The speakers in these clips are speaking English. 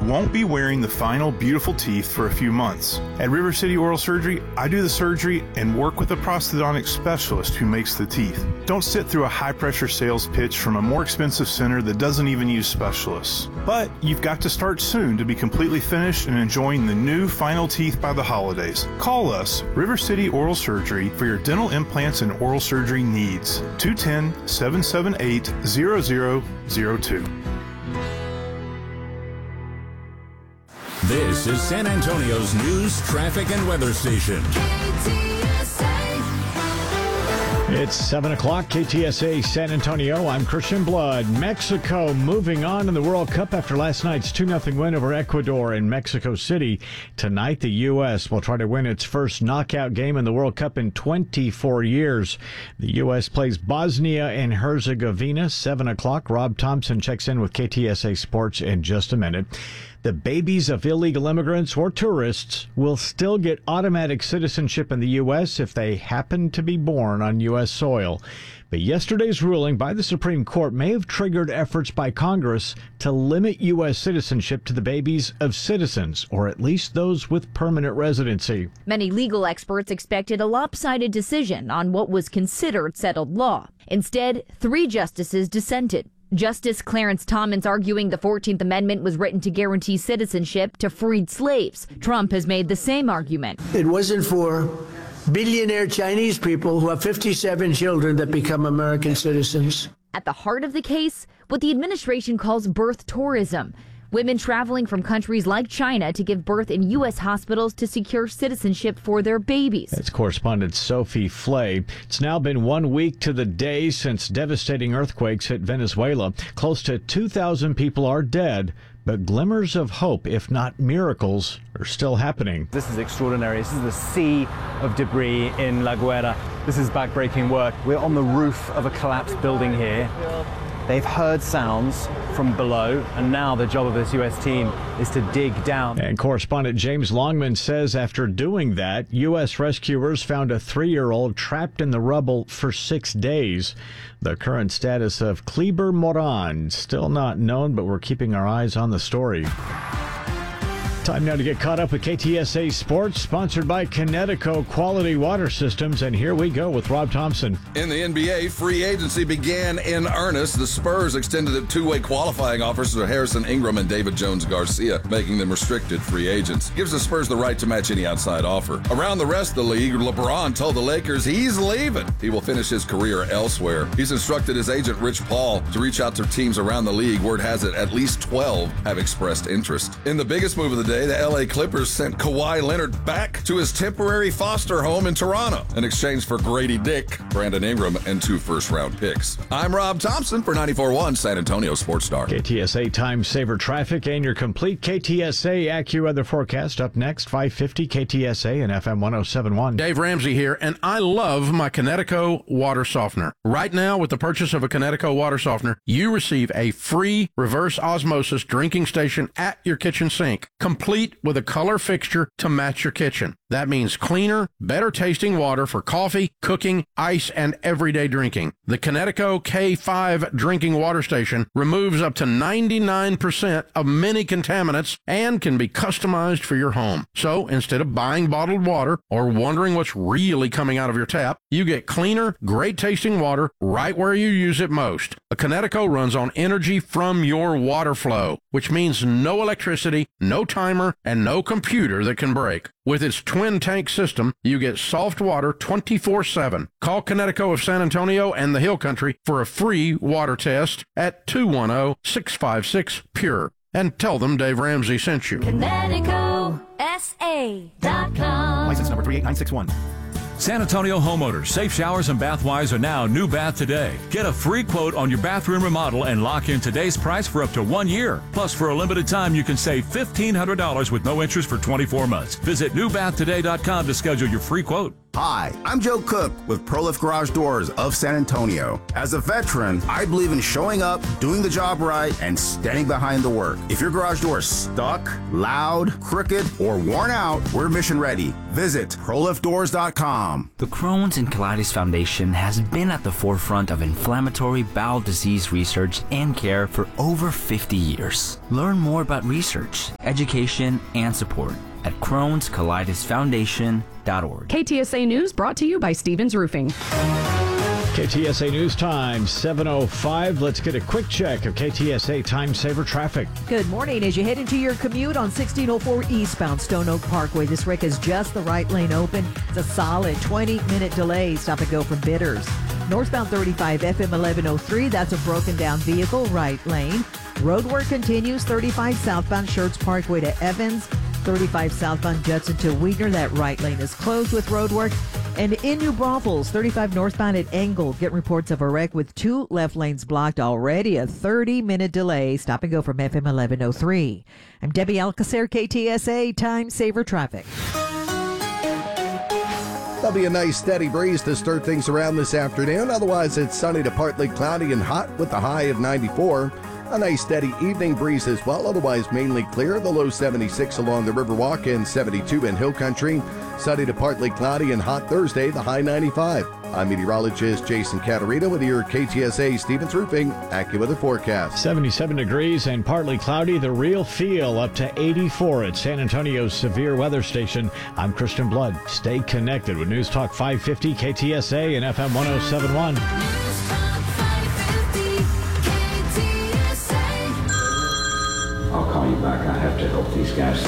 won't be wearing the final beautiful teeth for a few months. At River City Oral Surgery, I do the surgery and work with a prosthodontic specialist who makes the teeth. Don't sit through a high-pressure sales pitch from a more expensive center that doesn't even use specialists. But you've got to start soon to be completely finished and enjoying the new final teeth by the holidays. Call us, River City Oral Surgery, for your dental implants and oral surgery needs. 210-778-0002. This is San Antonio's news, traffic, and weather station. It's 7 o'clock, KTSA San Antonio. I'm Christian Blood. Mexico moving on in the World Cup after last night's 2-0 win over Ecuador in Mexico City. Tonight, the U.S. will try to win its first knockout game in the World Cup in 24 years. The U.S. plays Bosnia and Herzegovina, 7 o'clock. Rob Thompson checks in with KTSA Sports in just a minute. The babies of illegal immigrants or tourists will still get automatic citizenship in the U.S. if they happen to be born on U.S. soil. But yesterday's ruling by the Supreme Court may have triggered efforts by Congress to limit U.S. citizenship to the babies of citizens, or at least those with permanent residency. Many legal experts expected a lopsided decision on what was considered settled law. Instead, 3 justices dissented. Justice Clarence Thomas arguing the 14th Amendment was written to guarantee citizenship to freed slaves. Trump has made the same argument. It wasn't for billionaire Chinese people who have 57 children that become American citizens. At the heart of the case, what the administration calls birth tourism. Women traveling from countries like China to give birth in U.S. hospitals to secure citizenship for their babies. That's correspondent Sophie Flay. It's now been 1 week to the day since devastating earthquakes hit Venezuela. Close to 2,000 people are dead, but glimmers of hope, if not miracles, are still happening. This is extraordinary. This is the sea of debris in La Guaira. This is backbreaking work. We're on the roof of a collapsed building here. They've heard sounds from below, and now the job of this U.S. team is to dig down. And correspondent James Longman says after doing that, U.S. rescuers found a 3-year-old trapped in the rubble for 6 days. The current status of Kleber Moran still not known, but we're keeping our eyes on the story. Time now to get caught up with KTSA Sports, sponsored by Connecticut Quality Water Systems. And here we go with Rob Thompson. In the NBA, free agency began in earnest. The Spurs extended the 2-way qualifying offers to Harrison Ingram and David Jones-Garcia, making them restricted free agents. Gives the Spurs the right to match any outside offer. Around the rest of the league, LeBron told the Lakers he's leaving. He will finish his career elsewhere. He's instructed his agent, Rich Paul, to reach out to teams around the league. Word has it at least 12 have expressed interest. In the biggest move of the day, the LA Clippers sent Kawhi Leonard back to his temporary foster home in Toronto in exchange for Grady Dick, Brandon Ingram, and 2 first-round picks. I'm Rob Thompson for 94.1 San Antonio Sports Star. KTSA Time Saver Traffic and your complete KTSA AccuWeather forecast up next, 550 KTSA and FM 107.1. Dave Ramsey here, and I love my Connecticut water softener. Right now, with the purchase of a Connecticut water softener, you receive a free reverse osmosis drinking station at your kitchen sink, complete with a color fixture to match your kitchen. That means cleaner, better tasting water for coffee, cooking, ice, and everyday drinking. The Connecticut K5 drinking water station removes up to 99% of many contaminants and can be customized for your home. So instead of buying bottled water or wondering what's really coming out of your tap, you get cleaner, great tasting water right where you use it most. A Connecticut runs on energy from your water flow, which means no electricity, no timer, and no computer that can break. With its twin tank system, you get soft water 24/7. Call Connecticut of San Antonio and the Hill Country for a free water test at 210-656-PURE. And tell them Dave Ramsey sent you. ConnecticutSA.com. License number 38961. San Antonio homeowners, Safe Showers and Bathwise are now New Bath Today. Get a free quote on your bathroom remodel and lock in today's price for up to 1 year. Plus, for a limited time, you can save $1,500 with no interest for 24 months. Visit newbathtoday.com to schedule your free quote. Hi, I'm Joe Cook with ProLift Garage Doors of San Antonio. As a veteran, I believe in showing up, doing the job right, and standing behind the work. If your garage door is stuck, loud, crooked, or worn out, we're mission ready. Visit ProLiftDoors.com. The Crohn's and Colitis Foundation has been at the forefront of inflammatory bowel disease research and care for over 50 years. Learn more about research, education, and support at Crohn'sColitisFoundation.org. KTSA News brought to you by Stevens Roofing. KTSA News Time, 7:05. Let's get a quick check of KTSA Time Saver traffic. Good morning. As you head into your commute on 1604 eastbound Stone Oak Parkway, this wreck is just the right lane open. It's a solid 20-minute delay. Stop and go from Bitters. Northbound 35 FM 1103, that's a broken down vehicle, right lane. Road work continues 35 southbound Schertz Parkway to Evans. 35 southbound Judson to Weidner, that right lane is closed with road work. And in New Braunfels, 35 northbound at Engle, get reports of a wreck with 2 left lanes blocked already. A 30-minute delay. Stop and go from FM 1103. I'm Debbie Alcacer, KTSA Time Saver Traffic. There'll be a nice steady breeze to stir things around this afternoon. Otherwise, it's sunny to partly cloudy and hot with the high of 94. A nice steady evening breeze as well, otherwise mainly clear. The low 76 along the Riverwalk and 72 in Hill Country. Sunny to partly cloudy and hot Thursday, the high 95. I'm meteorologist Jason Caterina with your KTSA Stevens Roofing AccuWeather forecast. 77 degrees and partly cloudy. The real feel up to 84 at San Antonio's severe weather station. I'm Christian Blood. Stay connected with News Talk 550 KTSA and FM 1071. I'll call you back. I have to help these guys.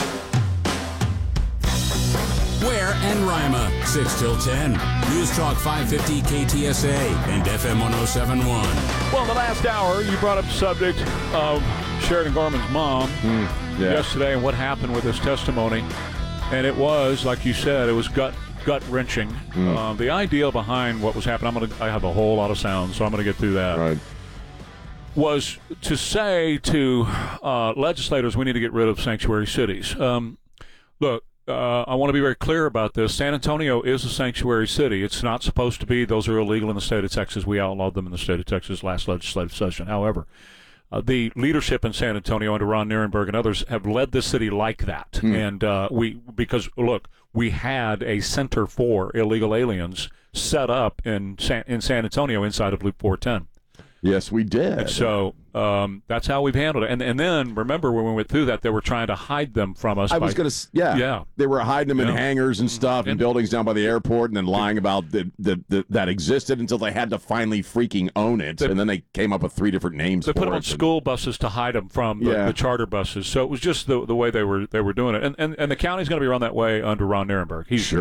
Ware and Rima, 6 till 10. News Talk 550 KTSA and FM 1071. Well, in the last hour, you brought up the subject of Sheridan Gorman's mom yesterday and what happened with his testimony. And it was, like you said, it was gut-wrenching. The idea behind what was happening, I have a whole lot of sounds, so I'm going to get through that. Right. Was to say to legislators, we need to get rid of sanctuary cities. Look, I want to be very clear about this. San Antonio is a sanctuary city. It's not supposed to be. Those are illegal in the state of Texas. We outlawed them in the state of Texas last legislative session. However, the leadership in San Antonio under Ron Nirenberg and others have led the city like that. And because we had a center for illegal aliens set up in San Antonio inside of Loop 410. Yes, we did. And so that's how we've handled it. And then, remember, when we went through that, they were trying to hide them from us. I was going to, yeah. They were hiding them in hangars and stuff and buildings down by the airport and then lying about that existed until they had to finally freaking own it. And then they came up with 3 different names for it. They put them on school buses to hide them from the charter buses. So it was just the way they were doing it. And the county's going to be run that way under Ron Nirenberg. He's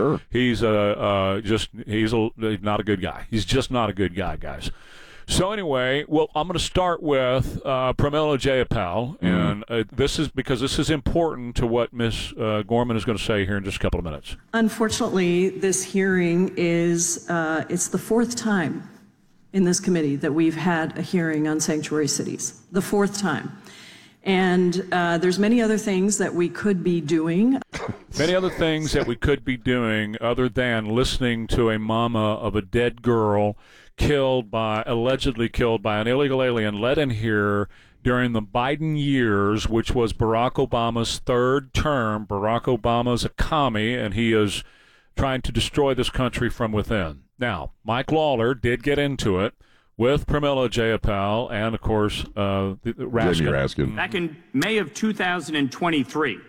not a good guy. He's just not a good guy, guys. So anyway, well, I'm going to start with Pramila Jayapal, and this is important to what Ms. Gorman is going to say here in just a couple of minutes. Unfortunately, this hearing is it's the 4th time in this committee that we've had a hearing on sanctuary cities, the 4th time. And there's many other things that we could be doing. Many other things that we could be doing other than listening to a mama of a dead girl allegedly killed by an illegal alien let in here during the Biden years, which was Barack Obama's 3rd term. Barack Obama's a commie, and he is trying to destroy this country from within. Now, Mike Lawler did get into it with Pramila Jayapal and, of course, Raskin. Back in May of 2023,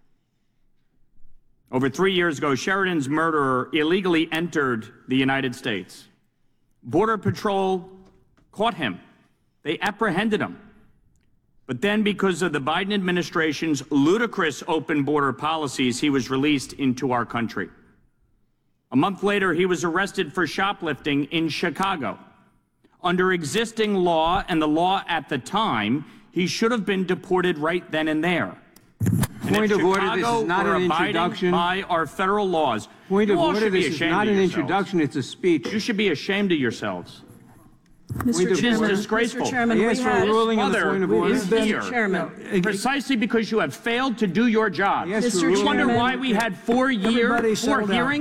over 3 years ago, Sheridan's murderer illegally entered the United States. Border Patrol caught him. They apprehended him. But then, because of the Biden administration's ludicrous open border policies, he was released into our country. A month later, he was arrested for shoplifting in Chicago. Under existing law and the law at the time, he should have been deported right then and there. Point of order, this is not an introduction. By our federal laws. Point of order, this is not an introduction, it's a speech. You should be ashamed of yourselves. Mr. Chairman, disgraceful. Mr. Chairman, yes, for a ruling on the point of order. Mr. Chairman, precisely because you have failed to do your job. Yes, you wonder why we had 4 hearings?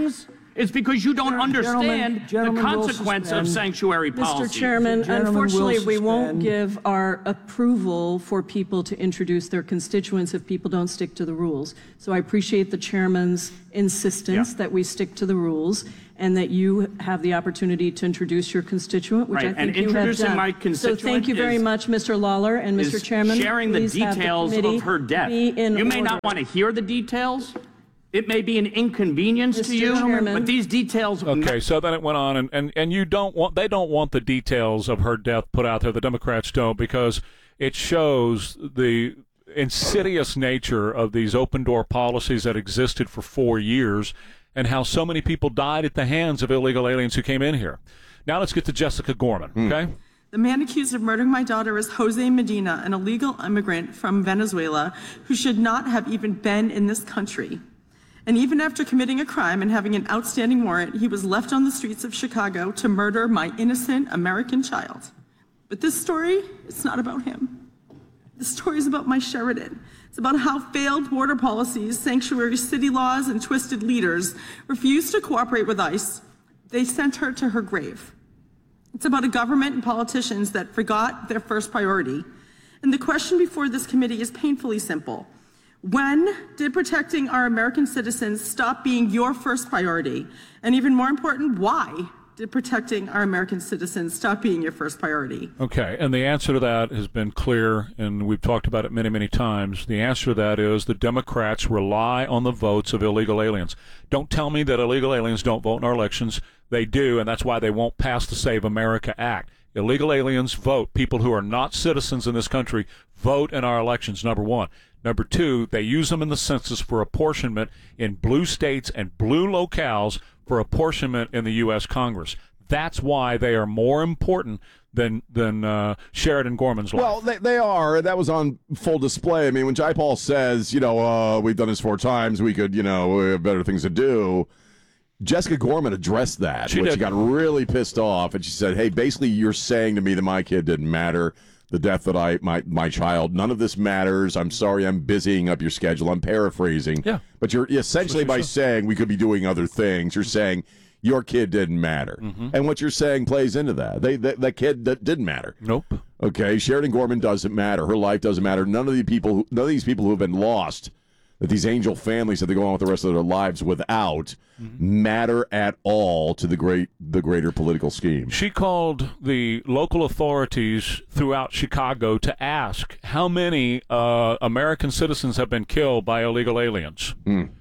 It's because you don't understand the consequence of sanctuary policy. Mr. Chairman, unfortunately, we won't give our approval for people to introduce their constituents if people don't stick to the rules. So I appreciate the chairman's insistence that we stick to the rules and that you have the opportunity to introduce your constituent, which I think you have done. My constituent so thank you very much, Mr. Lawler and Mr. Chairman. Sharing the details of her death. You may not want to hear the details. It may be an inconvenience to you, but these details. Okay, so then it went on, and they don't want the details of her death put out there. The Democrats don't, because it shows the insidious nature of these open door policies that existed for 4 years, and how so many people died at the hands of illegal aliens who came in here. Now let's get to Jessica Gorman. Okay. The man accused of murdering my daughter is Jose Medina, an illegal immigrant from Venezuela who should not have even been in this country. And even after committing a crime and having an outstanding warrant, he was left on the streets of Chicago to murder my innocent American child. But this story, it's not about him. This story is about my Sheridan. It's about how failed border policies, sanctuary city laws, and twisted leaders refused to cooperate with ICE. They sent her to her grave. It's about a government and politicians that forgot their first priority. And the question before this committee is painfully simple. When did protecting our American citizens stop being your first priority? And even more important, why did protecting our American citizens stop being your first priority? Okay, and the answer to that has been clear, and we've talked about it many, many times. The answer to that is the Democrats rely on the votes of illegal aliens. Don't tell me that illegal aliens don't vote in our elections. They do, and that's why they won't pass the Save America Act. Illegal aliens vote. People who are not citizens in this country vote in our elections, number one. Number two, they use them in the census for apportionment in blue states and blue locales for apportionment in the U.S. Congress. That's why they are more important than Sheridan Gorman's life. Well, they are. That was on full display. I mean, when Jayapal says, we've done this 4 times, we could, we have better things to do. Jessica Gorman addressed that. She got really pissed off, and she said, hey, basically you're saying to me that my kid didn't matter. The death that my child, none of this matters. I'm sorry, I'm busying up your schedule. I'm paraphrasing. Yeah. But you're essentially by saying we could be doing other things, you're saying your kid didn't matter. Mm-hmm. And what you're saying plays into that. That kid that didn't matter. Nope. Okay, Sheridan Gorman doesn't matter. Her life doesn't matter. None of these people who have been lost, that these angel families that they go on with the rest of their lives without, matter at all to the greater political scheme. She called the local authorities throughout Chicago to ask how many American citizens have been killed by illegal aliens.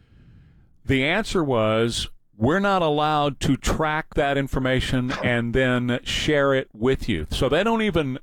The answer was, we're not allowed to track that information and then share it with you. So they don't even,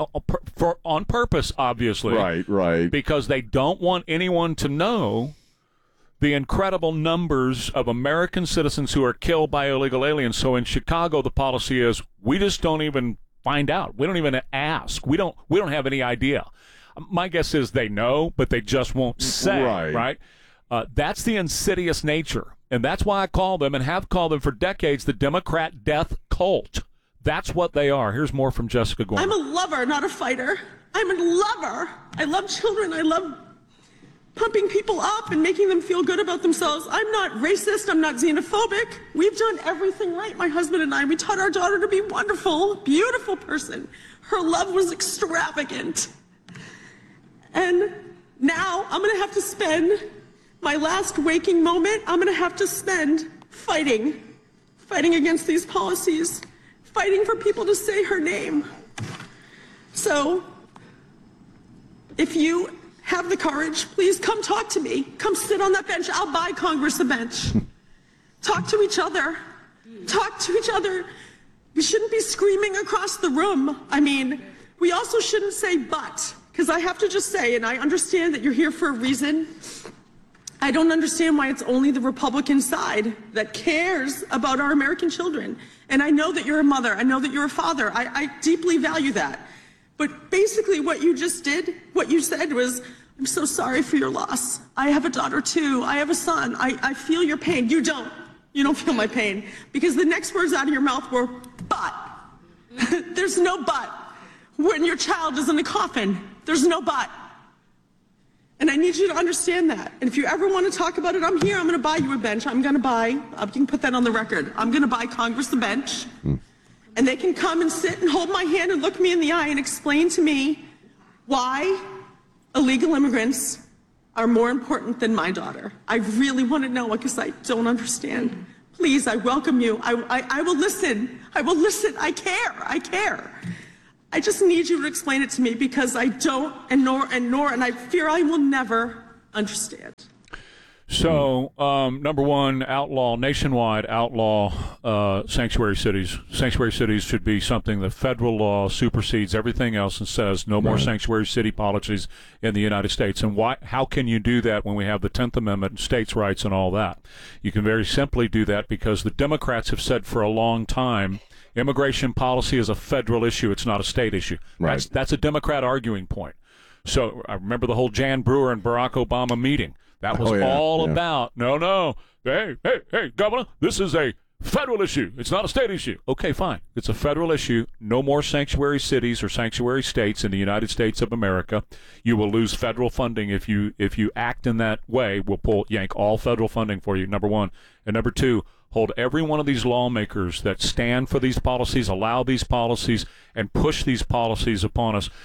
on purpose, obviously. Right. Because they don't want anyone to know the incredible numbers of American citizens who are killed by illegal aliens. So in Chicago, the policy is we just don't even find out. We don't even ask. We don't have any idea. My guess is they know, but they just won't say. Right? That's the insidious nature, and that's why I call them and have called them for decades the Democrat death cult. That's what they are. Here's more from Jessica Gorman. I'm a lover, not a fighter. I'm a lover. I love children. I love pumping people up and making them feel good about themselves. I'm not racist. I'm not xenophobic. We've done everything right, my husband and I. We taught our daughter to be a wonderful, beautiful person. Her love was extravagant. And now I'm going to have to spend my last waking moment, I'm going to have to spend fighting against these policies, fighting for people to say her name. So if you have the courage, please come talk to me. Come sit on that bench. I'll buy Congress a bench. Talk to each other. Talk to each other. We shouldn't be screaming across the room. I mean, we also shouldn't say but, because I have to just say, and I understand that you're here for a reason. I don't understand why it's only the Republican side that cares about our American children. And I know that you're a mother. I know that you're a father. I deeply value that. But basically what you just did, what you said was, I'm so sorry for your loss. I have a daughter too. I have a son. I feel your pain. You don't. You don't feel my pain. Because the next words out of your mouth were, but. There's no but. When your child is in a coffin, there's no but. And I need you to understand that. And if you ever want to talk about it, I'm here. I'm going to buy you a bench. You can put that on the record. I'm going to buy Congress a bench. And they can come and sit and hold my hand and look me in the eye and explain to me why illegal immigrants are more important than my daughter. I really want to know because I don't understand. Please, I welcome you. I will listen. I will listen. I care. I just need you to explain it to me because I don't, and I fear I will never understand. So, number one, nationwide outlaw sanctuary cities. Sanctuary cities should be something that federal law supersedes everything else and says no more sanctuary city policies in the United States. And how can you do that when we have the 10th Amendment and states' rights and all that? You can very simply do that because the Democrats have said for a long time immigration policy is a federal issue. It's not a state issue. Right. That's a Democrat arguing point. So I remember the whole Jan Brewer and Barack Obama meeting. That was all about, hey, Governor, this is a federal issue. It's not a state issue. Okay, fine. It's a federal issue. No more sanctuary cities or sanctuary states in the United States of America. You will lose federal funding if you act in that way. We'll yank all federal funding for you, number one. And number two, hold every one of these lawmakers that stand for these policies, allow these policies, and push these policies upon us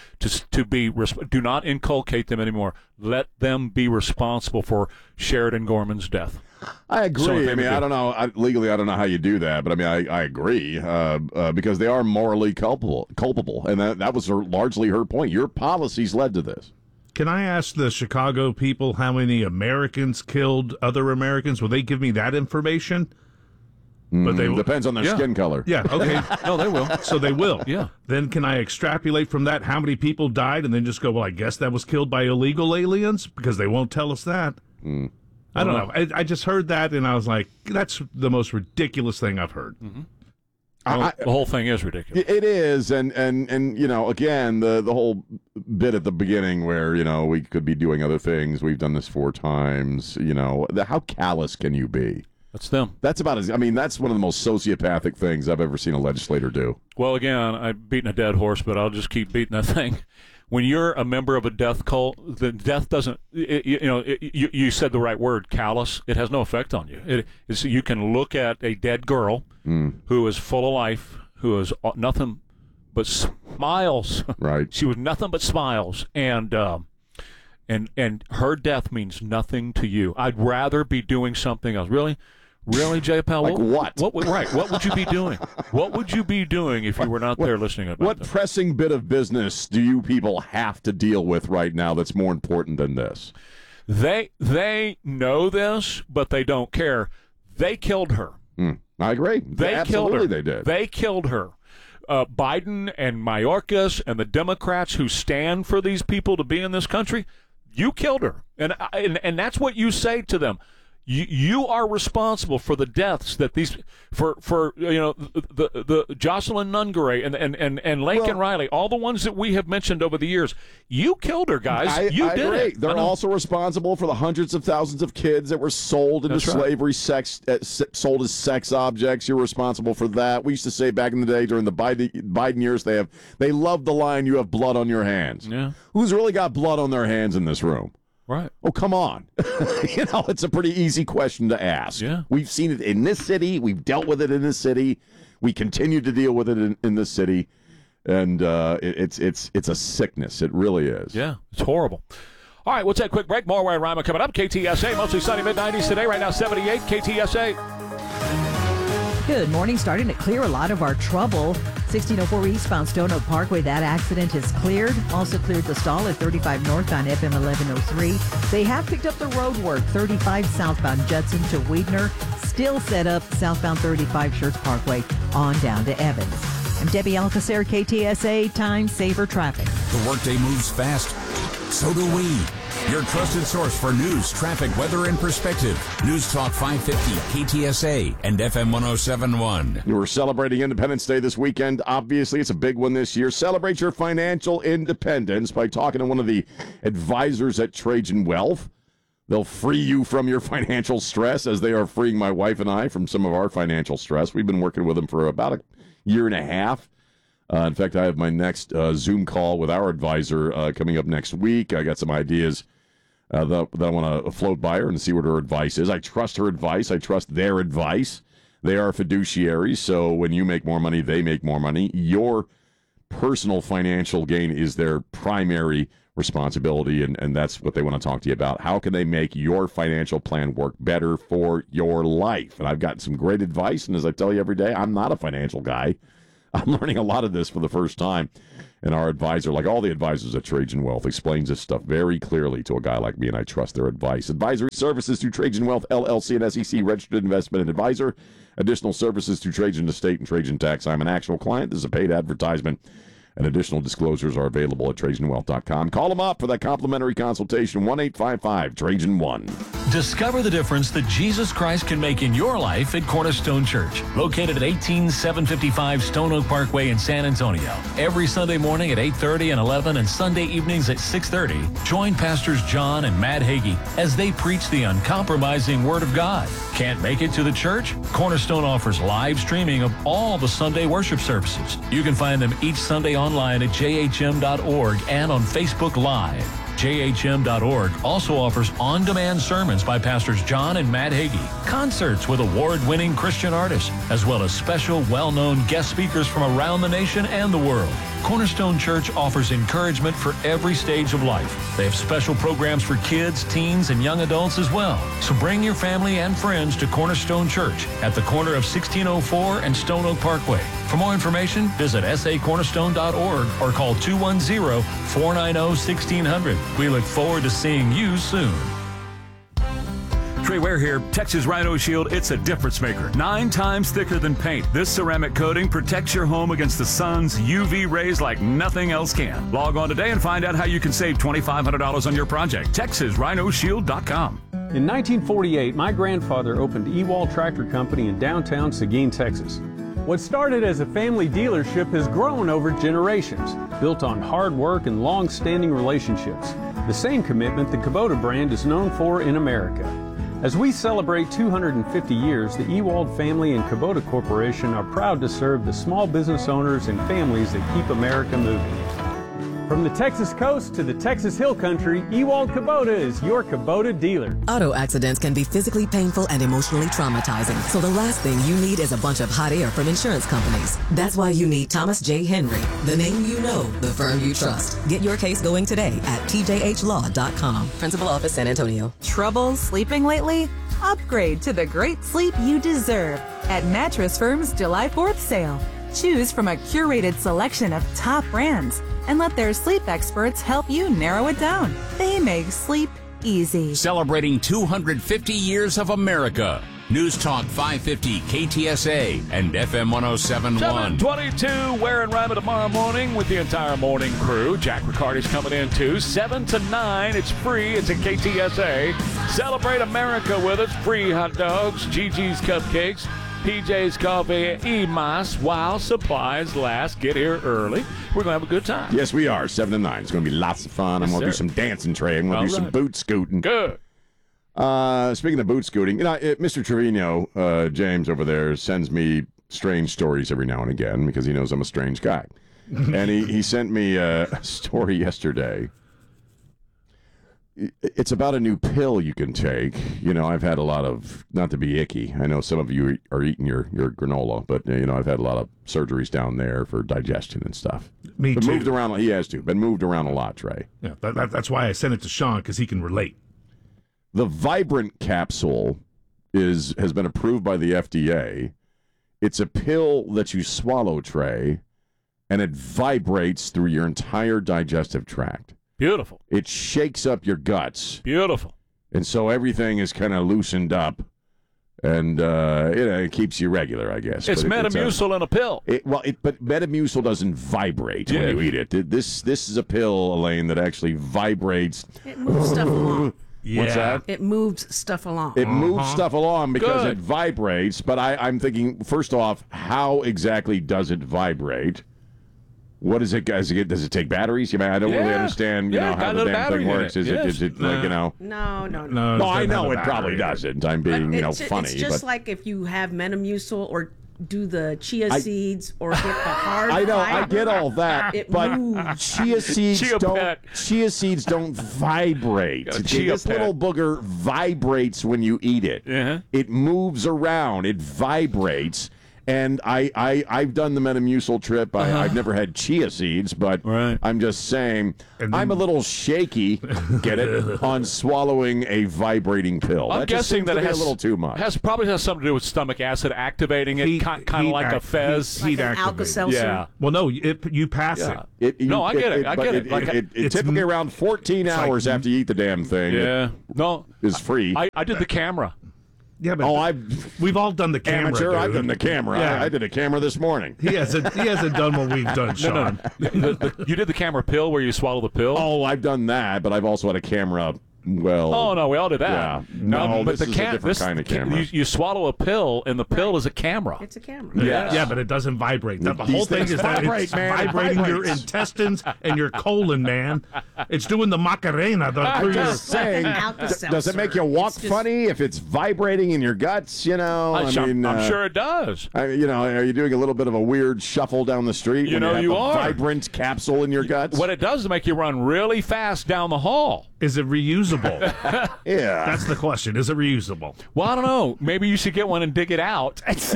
do not inculcate them anymore. Let them be responsible for Sheridan Gorman's death. I agree. I don't know. Legally, I don't know how you do that, but I agree because they are morally culpable, and that was largely her point. Your policies led to this. Can I ask the Chicago people how many Americans killed other Americans? Will they give me that information? But depends on their skin color. Yeah, okay. No, they will. So they will. Yeah. Then can I extrapolate from that how many people died and then just go, well, I guess that was killed by illegal aliens? Because they won't tell us that. I don't know. I just heard that and I was like, that's the most ridiculous thing I've heard. Mm-hmm. The whole thing is ridiculous. It is, and again, the whole bit at the beginning where, we could be doing other things. We've done this 4 times. How callous can you be? That's them. That's that's one of the most sociopathic things I've ever seen a legislator do. Well, again, I'm beating a dead horse, but I'll just keep beating that thing. When you're a member of a death cult, the death doesn't, you said the right word, callous. It has no effect on you. You can look at a dead girl who is full of life, who is nothing but smiles. Right. She was nothing but smiles. And her death means nothing to you. I'd rather be doing something else. Really, J. Powell? Like what? What would you be doing? What would you be doing if you were not there listening about What pressing bit of business do you people have to deal with right now that's more important than this? They know this, but they don't care. They killed her. I agree. Absolutely they did. They killed her. Biden and Mayorkas and the Democrats who stand for these people to be in this country, you killed her. And that's what you say to them. You are responsible for the deaths that the Jocelyn Nungaray and Laken Riley, all the ones that we have mentioned over the years. You killed her, guys. You did agree. it. They're also responsible for the hundreds of thousands of kids that were sold into slavery, sold as sex objects. You're responsible for that. We used to say back in the day during the Biden years, they loved the line, "You have blood on your hands." Yeah. Who's really got blood on their hands in this room? Right. Oh, come on. It's a pretty easy question to ask. Yeah. We've seen it in this city. We've dealt with it in this city. We continue to deal with it in this city. And it's a sickness. It really is. Yeah, it's horrible. All right, we'll take a quick break. More Ray and Rima coming up. KTSA, mostly sunny, mid-90s today. Right now, 78, KTSA. Good morning. Starting to clear a lot of our trouble. 1604 eastbound Stone Oak Parkway. That accident is cleared. Also cleared the stall at 35 northbound FM 1103. They have picked up the road work. 35 southbound Judson to Weidner. Still set up southbound 35 Schertz Parkway on down to Evans. I'm Debbie Alcacer, KTSA Time Saver Traffic. The workday moves fast. So do we. Your trusted source for news, traffic, weather, and perspective. News Talk 550, KTSA, and FM 107.1. We're celebrating Independence Day this weekend. Obviously, it's a big one this year. Celebrate your financial independence by talking to one of the advisors at Trajan Wealth. They'll free you from your financial stress as they are freeing my wife and I from some of our financial stress. We've been working with them for about a year and a half. In fact, I have my next Zoom call with our advisor coming up next week. I got some ideas that I want to float by her and see what her advice is. I trust her advice. I trust their advice. They are fiduciaries, so when you make more money, they make more money. Your personal financial gain is their primary responsibility, and that's what they want to talk to you about. How can they make your financial plan work better for your life? And I've gotten some great advice, and as I tell you every day, I'm not a financial guy. I'm learning a lot of this for the first time. And our advisor, like all the advisors at Trajan Wealth, explains this stuff very clearly to a guy like me, and I trust their advice. Advisory services through Trajan Wealth, LLC, and SEC registered investment and advisor. Additional services through Trajan Estate and Trajan Tax. I'm an actual client. This is a paid advertisement. And additional disclosures are available at TrajanWealth.com. Call them up for that complimentary consultation, 1-855-TRAJAN-1. Discover the difference that Jesus Christ can make in your life at Cornerstone Church, located at 18755 Stone Oak Parkway in San Antonio. Every Sunday morning at 8:30 and 11 and Sunday evenings at 6:30, join Pastors John and Matt Hagee as they preach the uncompromising Word of God. Can't make it to the church? Cornerstone offers live streaming of all the Sunday worship services. You can find them each Sunday online at jhm.org and on Facebook Live. JHM.org also offers on-demand sermons by Pastors John and Matt Hagee, concerts with award-winning Christian artists, as well as special, well-known guest speakers from around the nation and the world. Cornerstone Church offers encouragement for every stage of life. They have special programs for kids, teens, and young adults as well. So bring your family and friends to Cornerstone Church at the corner of 1604 and Stone Oak Parkway. For more information, visit sacornerstone.org or call 210-490-1600. We look forward to seeing you soon. Trey Ware here. Texas Rhino Shield, it's a difference maker. 9 times thicker than paint. This ceramic coating protects your home against the sun's UV rays like nothing else can. Log on today and find out how you can save $2,500 on your project. TexasRhinoShield.com. In 1948, my grandfather opened Ewald Tractor Company in downtown Seguin, Texas. What started as a family dealership has grown over generations, built on hard work and long-standing relationships. The same commitment the Kubota brand is known for in America. As we celebrate 250 years, the Ewald family and Kubota Corporation are proud to serve the small business owners and families that keep America moving. From the Texas coast to the Texas Hill Country, Ewald Kubota is your Kubota dealer. Auto accidents can be physically painful and emotionally traumatizing, so the last thing you need is a bunch of hot air from insurance companies. That's why you need Thomas J. Henry, the name you know, the firm you trust. Get your case going today at tjhlaw.com. Principal Office, San Antonio. Trouble sleeping lately? Upgrade to the great sleep you deserve at Mattress Firm's July 4th sale. Choose from a curated selection of top brands and let their sleep experts help you narrow it down. They make sleep easy. Celebrating 250 years of America. News Talk 550 KTSA and FM 107.1. 7:22, Ware and Rima tomorrow morning with the entire morning crew. Jack Riccardi's coming in too. 7 to 9. It's free. It's at KTSA. Celebrate America with us. Free hot dogs, Gigi's cupcakes, PJ's Coffee, EMAS, while supplies last. Get here early. We're going to have a good time. Yes, we are. 7 to 9. It's going to be lots of fun. I'm going to do some dancing, Trey. I'm going to do some boot scooting. Good. Speaking of boot scooting, Mr. Trevino, James over there, sends me strange stories every now and again because he knows I'm a strange guy. And he sent me a story yesterday. It's about a new pill you can take. I've had a lot of, not to be icky, I know some of you are eating your granola, but, I've had a lot of surgeries down there for digestion and stuff. Me too. Moved around, he has to. Been moved around a lot, Trey. Yeah, that's why I sent it to Sean, because he can relate. The Vibrant capsule has been approved by the FDA. It's a pill that you swallow, Trey, and it vibrates through your entire digestive tract. Beautiful. It shakes up your guts. Beautiful. And so everything is kind of loosened up, and it keeps you regular, I guess. It's Metamucil in a pill. But Metamucil doesn't vibrate when you eat it. This is a pill, Elaine, that actually vibrates. It moves stuff along. Yeah. What's that? It moves stuff along. It moves stuff along because it vibrates. But I'm thinking, first off, how exactly does it vibrate? What is it? Does it take batteries? I don't really understand. How the damn thing works. Is it like No. No, I know it probably doesn't. I'm being funny. It's just like if you have Metamucil or do the chia seeds or get the hard I know, fiber, I get all that, but chia seeds don't vibrate. This little booger vibrates when you eat it. It moves around. It vibrates. And I've done the Metamucil trip. I've never had chia seeds, but I'm just saying I'm a little shaky, get it, on swallowing a vibrating pill. I'm guessing that it has a little too much. Probably has something to do with stomach acid activating it, kind of like a Fez. Like an Alka-Seltzer. Yeah. Well, no, you pass it. No, I get it. I get it. It's typically around 14 hours after you eat the damn thing. Yeah. No. Is free. I did the camera. Yeah, but we've all done the camera. Amateur, dude. I've done the camera. Yeah. I did a camera this morning. He hasn't done what we've done, Sean. No. You did the camera pill where you swallow the pill? Oh, I've done that, but I've also had a camera. Well, oh no, we all did that. Yeah, no, but this is a different kind of camera. You swallow a pill, and the pill is a camera. It's a camera. Yeah, but it doesn't vibrate. The whole thing is that it's vibrating your intestines and your colon, man. It's doing the Macarena. I'm just saying, does it make you walk funny if it's vibrating in your guts? You know, I'm sure it does. Are you doing a little bit of a weird shuffle down the street? You know, you are. Vibrant capsule in your guts. What it does is make you run really fast down the hall. Is it reusable? Yeah. That's the question. Is it reusable? Well, I don't know. Maybe you should get one and dig it out. It's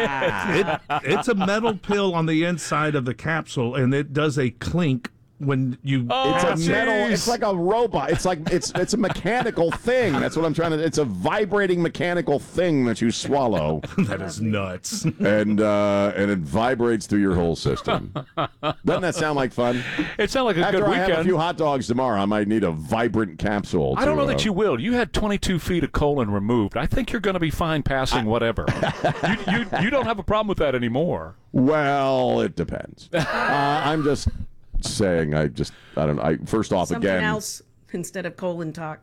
a metal pill on the inside of the capsule, and it does a clink when you. It's a metal. It's like a robot. It's like it's a mechanical thing. That's what I'm trying to. It's a vibrating mechanical thing that you swallow. That is nuts. And it vibrates through your whole system. Doesn't that sound like fun? It sounds like a After good weekend. After I have a few hot dogs tomorrow, I might need a vibrant capsule. I don't know that you will. You had 22 feet of colon removed. I think you're going to be fine passing whatever. you don't have a problem with that anymore. Well, it depends. I'm just saying. I don't know. First off, Something again. else instead of colon talk.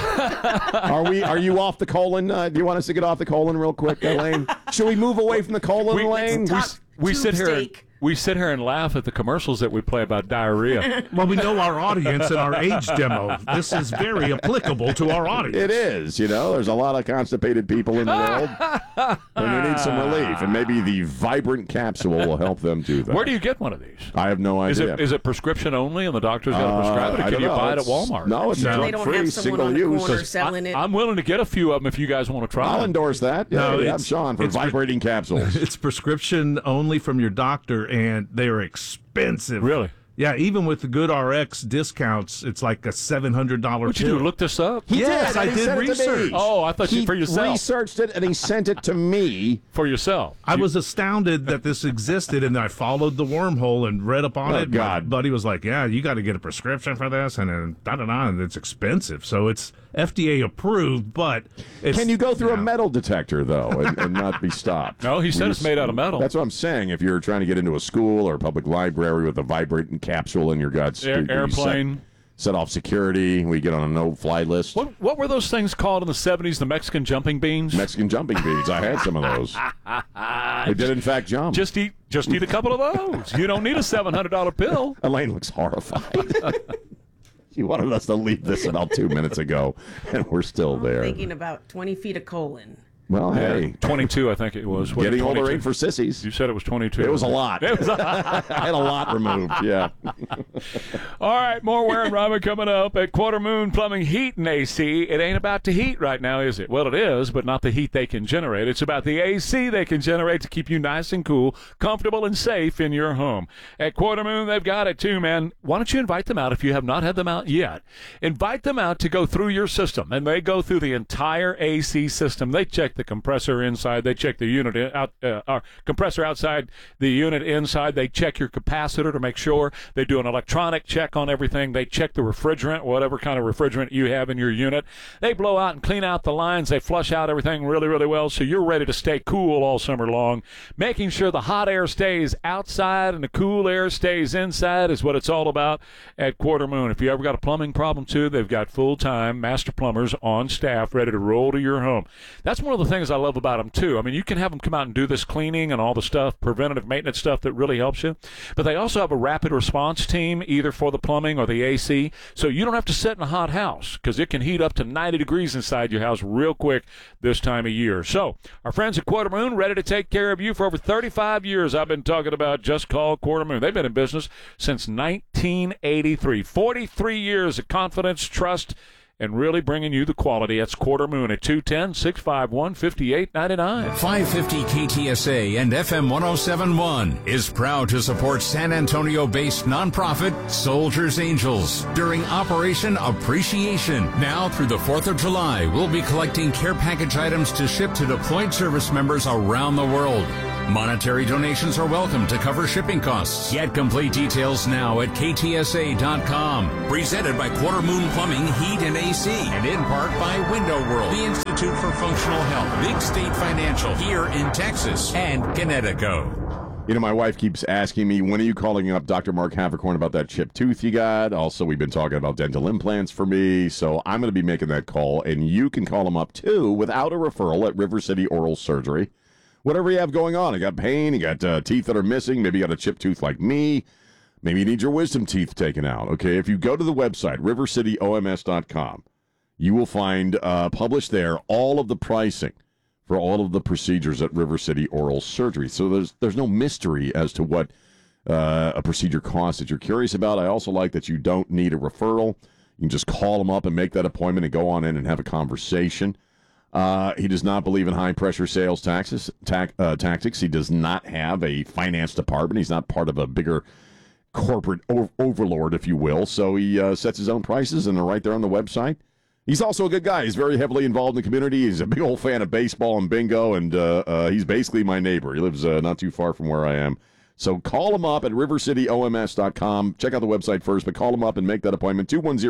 Are you off the colon? Do you want us to get off the colon real quick, Elaine? Should we move away from the colon, Elaine? We sit here. We sit here and laugh at the commercials that we play about diarrhea. Well, we know our audience and our age demo. This is very applicable to our audience. It is. There's a lot of constipated people in the world, and they need some relief. And maybe the vibrant capsule will help them do that. Where do you get one of these? I have no idea. Is it prescription only, and the doctor's got to prescribe it, or can you buy it at Walmart? No, it's they don't free, have someone single on the use. corner selling it. I'm willing to get a few of them if you guys want to try. I'll endorse that. No, I'm Sean for vibrating capsules. It's prescription only from your doctor, and they are expensive. Really? Yeah, even with the good RX discounts, it's like a $700 pill. What'd you do, look this up? Yes, I did research. Oh, I thought you for yourself. He researched it, and he sent it to me. For yourself. I was astounded that this existed, and I followed the wormhole and read up on it. God. My buddy was like, yeah, you got to get a prescription for this, and then and it's expensive. So it's FDA approved, but it's... Can you go through a metal detector, though, and not be stopped? No, he said it's made out of metal. That's what I'm saying. If you're trying to get into a school or a public library with a vibrating capsule in your guts, airplane, set off security, we get on a no-fly list. What were those things called in the 70s? The Mexican jumping beans? Mexican jumping beans. I had some of those. They did, in fact, jump. Just eat a couple of those. You don't need a $700 pill. Elaine looks horrified. She wanted us to leave this about 2 minutes ago, and we're still there. Thinking about 20 feet of colon. Well, hey. 22, I think it was. Getting older ain't for sissies. You said it was 22. It was a lot. I had a lot removed, yeah. All right, more Ware and Robin coming up at Quarter Moon Plumbing, Heat, and AC. It ain't about the heat right now, is it? Well, it is, but not the heat they can generate. It's about the AC they can generate to keep you nice and cool, comfortable, and safe in your home. At Quarter Moon, they've got it too, man. Why don't you invite them out if you have not had them out yet? Invite them out to go through your system, and they go through the entire AC system. They check the compressor inside. They check the unit compressor outside, the unit inside. They check your capacitor to make sure. They do an electronic check on everything. They check the refrigerant, whatever kind of refrigerant you have in your unit. They blow out and clean out the lines. They flush out everything really, really well, so you're ready to stay cool all summer long. Making sure the hot air stays outside and the cool air stays inside is what it's all about at Quarter Moon. If you ever got a plumbing problem, too, they've got full-time master plumbers on staff ready to roll to your home. That's one of the things I love about them, too. I mean, you can have them come out and do this cleaning and all the stuff, preventative maintenance stuff that really helps you. But they also have a rapid response team, either for the plumbing or the AC. So you don't have to sit in a hot house because it can heat up to 90 degrees inside your house real quick this time of year. So our friends at Quarter Moon, ready to take care of you for over 35 years. I've been talking about Just Call Quarter Moon. They've been in business since 1983. 43 years of confidence, trust, and really bringing you the quality. That's Quarter Moon at 210-651-5899. 550 KTSA and FM 1071 is proud to support San Antonio-based nonprofit Soldiers Angels during Operation Appreciation. Now through the 4th of July, we'll be collecting care package items to ship to deployed service members around the world. Monetary donations are welcome to cover shipping costs. Get complete details now at ktsa.com. Presented by Quarter Moon Plumbing, Heat, and AC. And in part by Window World, the Institute for Functional Health, Big State Financial, here in Texas, and Connecticut. You know, my wife keeps asking me, when are you calling up Dr. Mark Havercorn about that chipped tooth you got? Also, we've been talking about dental implants for me, so I'm going to be making that call. And you can call them up, too, without a referral at River City Oral Surgery. Whatever you have going on, you got pain, you got teeth that are missing, maybe you got a chipped tooth like me, maybe you need your wisdom teeth taken out, okay? If you go to the website, rivercityoms.com, you will find published there all of the pricing for all of the procedures at River City Oral Surgery. So there's no mystery as to what a procedure costs that you're curious about. I also like that you don't need a referral. You can just call them up and make that appointment and go on in and have a conversation. He does not believe in high-pressure sales tactics. He does not have a finance department. He's not part of a bigger corporate overlord, if you will. So he sets his own prices, and they're right there on the website. He's also a good guy. He's very heavily involved in the community. He's a big old fan of baseball and bingo, and he's basically my neighbor. He lives not too far from where I am. So call him up at rivercityoms.com. Check out the website first, but call him up and make that appointment,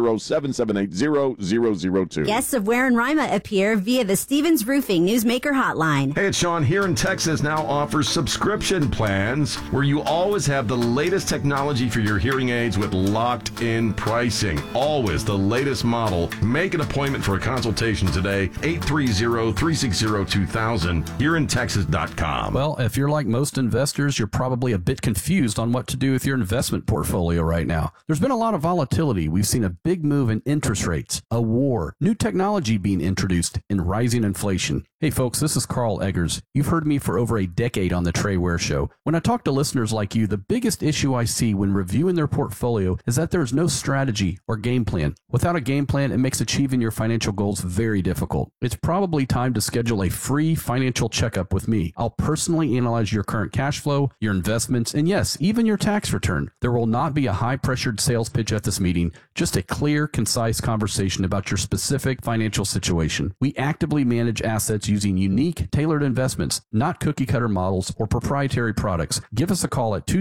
210-778-0002. Guests of Ware and Rima appear via the Stevens Roofing Newsmaker hotline. Hey, it's Sean here in Texas now offers subscription plans where you always have the latest technology for your hearing aids with locked-in pricing. Always the latest model. Make an appointment for a consultation today, 830-360-2000, hereinTexas.com. Well, if you're like most investors, you're probably a bit confused on what to do with your investment portfolio right now. There's been a lot of volatility. We've seen a big move in interest rates, a war, new technology being introduced, and rising inflation. Hey folks, this is Carl Eggers. You've heard me for over a decade on the Trey Ware Show. When I talk to listeners like you, the biggest issue I see when reviewing their portfolio is that there's no strategy or game plan. Without a game plan, it makes achieving your financial goals very difficult. It's probably time to schedule a free financial checkup with me. I'll personally analyze your current cash flow, your investments, and yes, even your tax return. There will not be a high-pressured sales pitch at this meeting, just a clear, concise conversation about your specific financial situation. We actively manage assets using unique, tailored investments, not cookie-cutter models or proprietary products. Give us a call at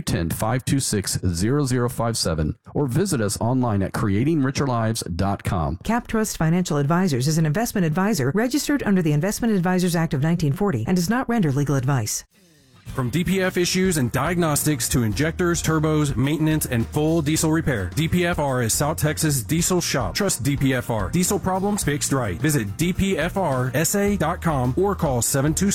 210-526-0057 or visit us online at creatingricherlives.com. CapTrust Financial Advisors is an investment advisor registered under the Investment Advisors Act of 1940 and does not render legal advice. From DPF issues and diagnostics to injectors, turbos, maintenance, and full diesel repair, DPFR is South Texas Diesel Shop. Trust DPFR. Diesel problems fixed right. Visit dpfrsa.com or call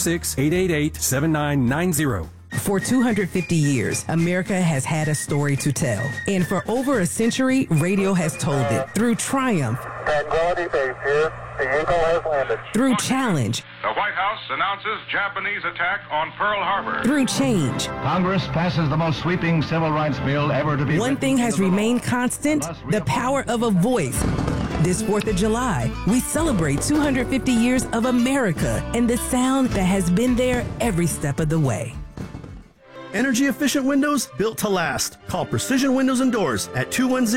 726-888-7990. For 250 years, America has had a story to tell. And for over a century, radio has told it. Through triumph. Tranquility Base here. The Eagle has landed. Through challenge. The White House announces Japanese attack on Pearl Harbor. Through change. Congress passes the most sweeping civil rights bill ever to be. One thing has remained constant, the power of a voice. This 4th of July, we celebrate 250 years of America and the sound that has been there every step of the way. Energy-efficient windows built to last. Call Precision Windows and Doors at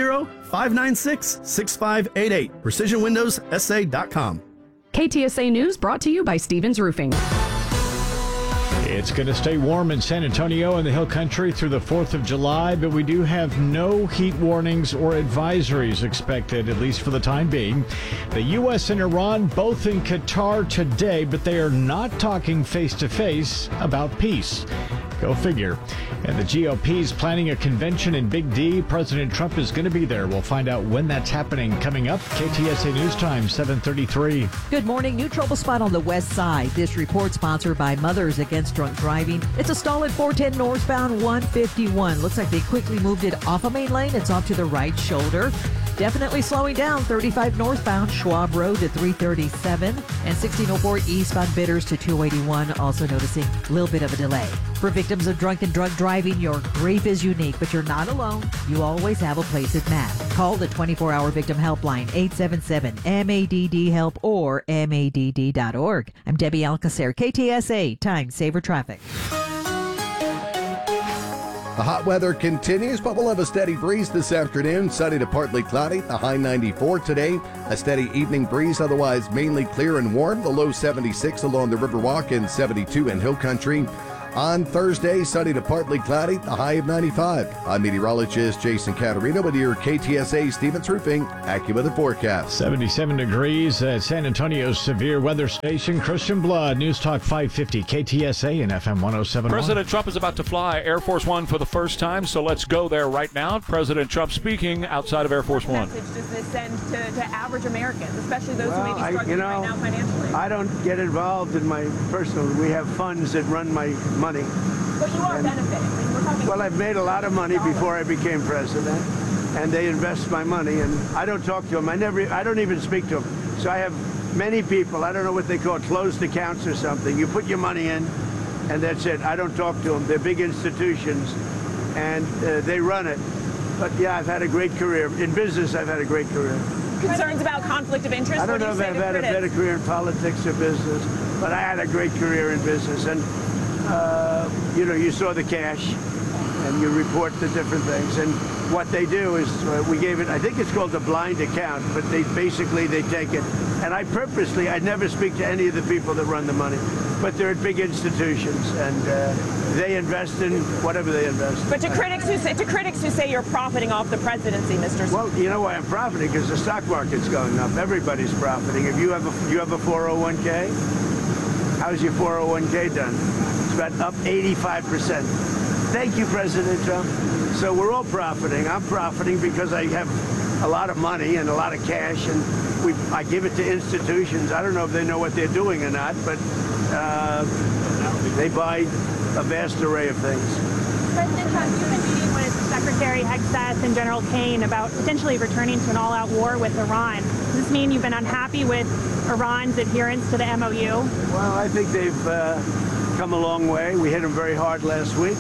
210-596-6588. PrecisionWindowsSA.com. KTSA News brought to you by Stevens Roofing. It's going to stay warm in San Antonio and the Hill Country through the 4th of July, but we do have no heat warnings or advisories expected, at least for the time being. The U.S. and Iran both in Qatar today, but they are not talking face-to-face about peace. Go figure. And the GOP's planning a convention in Big D. President Trump is going to be there. We'll find out when that's happening. Coming up, KTSA News Time, 7:33. Good morning. New trouble spot on the west side. This report sponsored by Mothers Against Drunk Driving. It's a stall at 410 northbound 151. Looks like they quickly moved it off a main lane. It's off to the right shoulder. Definitely slowing down 35 northbound Schwab Road to 337 and 1604 eastbound Bitters to 281. Also noticing a little bit of a delay. For victims of drunk and drug driving, your grief is unique, but you're not alone. You always have a place at MADD. Call the 24-hour victim helpline 877-MADD-HELP or MADD.org. I'm Debbie Alcacer, KTSA, Time Saver Traffic. The hot weather continues, but we'll have a steady breeze this afternoon. Sunny to partly cloudy, the high 94 today. A steady evening breeze, otherwise mainly clear and warm. The low 76 along the Riverwalk and 72 in Hill Country. On Thursday, sunny to partly cloudy, the high of 95. I'm meteorologist Jason Caterino with your KTSA Stevens Roofing AccuWeather forecast. 77 degrees at San Antonio's severe weather station. Christian Blood, News Talk 550, KTSA and FM 107.1. President Trump is about to fly Air Force One for the first time, so let's go there right now. President Trump speaking outside of Air Force One. What message does this send to average Americans, especially those who may be struggling right now financially? I don't get involved in my personal. We have funds that run my money. But you are benefiting. Well, I've made a lot of money before I became president, and they invest my money, and I don't talk to them. I don't even speak to them. So I have many people, I don't know what they call it, closed accounts or something. You put your money in, and that's it. I don't talk to them. They're big institutions, and they run it. But yeah, I've had a great career. In business, I've had a great career. Concerns about conflict of interest? I don't know if I've had a better career in politics or business, but I had a great career in business. And you saw the cash, and you report the different things. And what they do is, we gave it, I think it's called a blind account, but they take it. And I never speak to any of the people that run the money, but they're at big institutions, and they invest in whatever they invest. But to critics who say you're profiting off the presidency, Mr. Well, you know why I'm profiting? Because the stock market's going up. Everybody's profiting. If you have a 401k, how's your 401k done? It's about up 85%. Thank you, President Trump. So we're all profiting. I'm profiting because I have a lot of money and a lot of cash, and I give it to institutions. I don't know if they know what they're doing or not, but they buy a vast array of things. President Trump, you've been meeting with Secretary Hegseth and General Kane about potentially returning to an all-out war with Iran. Does this mean you've been unhappy with Iran's adherence to the MOU? Well, I think they've come a long way. We hit them very hard last week.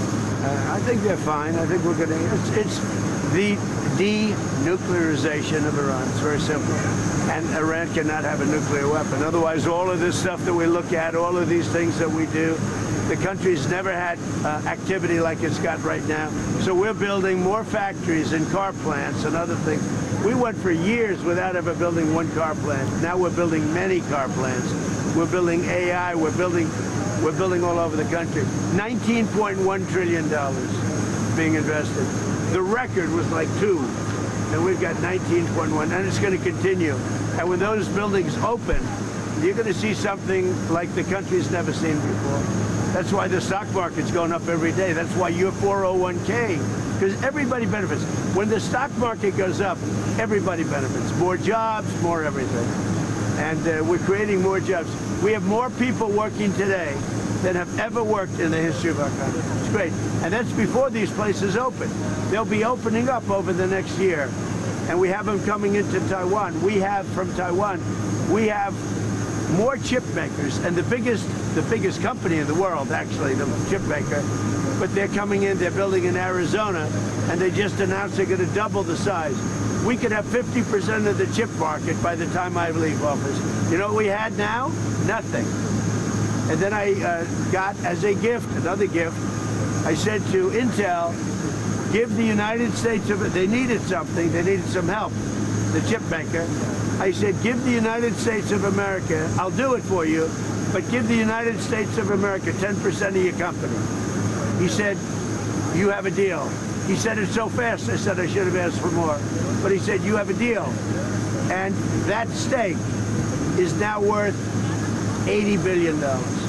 I think they're fine. I think we're going to... It's the denuclearization of Iran. It's very simple. And Iran cannot have a nuclear weapon. Otherwise, all of this stuff that we look at, all of these things that we do, the country's never had activity like it's got right now. So we're building more factories and car plants and other things. We went for years without ever building one car plant. Now we're building many car plants. We're building AI. We're building all over the country. $19.1 trillion being invested. The record was like 2, and we've got 19.1, and it's going to continue. And when those buildings open, you're going to see something like the country's never seen before. That's why the stock market's going up every day. That's why your 401k, because everybody benefits. When the stock market goes up, everybody benefits. More jobs, more everything. And we're creating more jobs. We have more people working today than have ever worked in the history of our country. It's great. And that's before these places open. They'll be opening up over the next year. And we have them coming into Taiwan. From Taiwan, we have more chip makers. And the biggest company in the world, actually, the chip maker, but they're coming in, they're building in Arizona, and they just announced they're going to double the size. We could have 50% of the chip market by the time I leave office. You know what we had now? Nothing. And then I got, as a gift, another gift, I said to Intel, give the United States of, they needed something, they needed some help, the chip maker. I said, give the United States of America, I'll do it for you, but give the United States of America 10% of your company. He said, you have a deal. He said it so fast, I said I should have asked for more. But he said, you have a deal. And that stake is now worth $80 billion.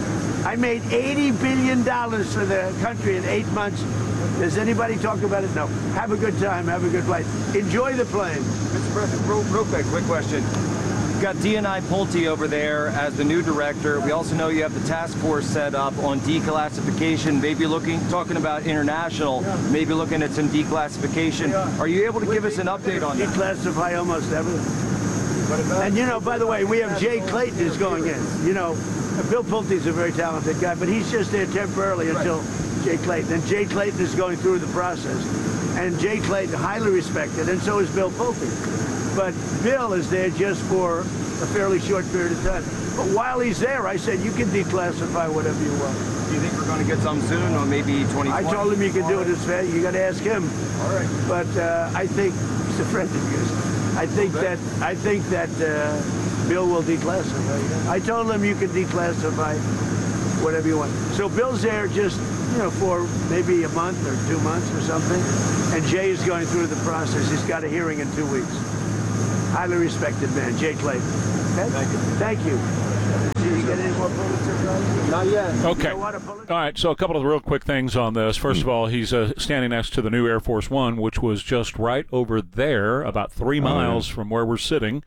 I made $80 billion for the country in 8 months. Does anybody talk about it? No. Have a good time. Have a good flight. Enjoy the plane. Mr. President, real quick question. You've got D&I Pulte over there as the new director. We also know you have the task force set up on declassification, maybe talking about international, maybe looking at some declassification. Are you able to give us an update on that? Declassify almost everything. And, you know, by the way, we have Jay Clayton who's going in. You know, Bill Pulte's a very talented guy, but he's just there temporarily until Jay Clayton. And Jay Clayton is going through the process. And Jay Clayton, highly respected, and so is Bill Pulte. But Bill is there just for a fairly short period of time. But while he's there, I said, you can declassify whatever you want. Do you think we're going to get some soon, or maybe 2020? I told him you could do it as fast. You got to ask him. All right. But I think he's a friend of yours. I think that Bill will declassify. I told him you can declassify whatever you want. So Bill's there just, you know, for maybe a month or 2 months or something. And Jay is going through the process. He's got a hearing in 2 weeks. Highly respected man, Jay Clayton. Okay? Thank you. Did you get any more Pulitzer Prizes? Not yet. Okay. All right, so a couple of real quick things on this. First of all, he's standing next to the new Air Force One, which was just right over there, about 3 miles from where we're sitting.